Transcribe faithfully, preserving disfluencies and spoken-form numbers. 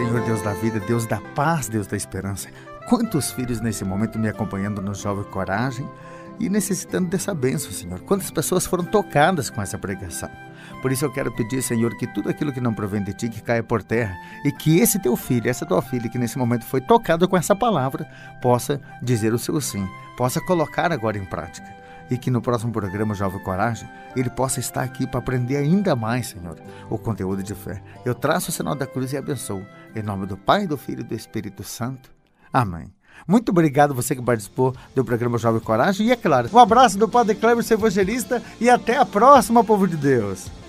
Senhor Deus da vida, Deus da paz, Deus da esperança. Quantos filhos nesse momento me acompanhando no Jovem Coragem e necessitando dessa bênção, Senhor. Quantas pessoas foram tocadas com essa pregação. Por isso eu quero pedir, Senhor, que tudo aquilo que não provém de Ti, que caia por terra, e que esse Teu filho, essa Tua filha, que nesse momento foi tocado com essa palavra, possa dizer o seu sim, possa colocar agora em prática. E que no próximo programa Jovem Coragem, ele possa estar aqui para aprender ainda mais, Senhor, o conteúdo de fé. Eu traço o sinal da cruz e abençoo. Em nome do Pai, do Filho e do Espírito Santo. Amém. Muito obrigado você que participou do programa Jovem Coragem. E é claro, um abraço do Padre Cleber, seu evangelista, e até a próxima, povo de Deus.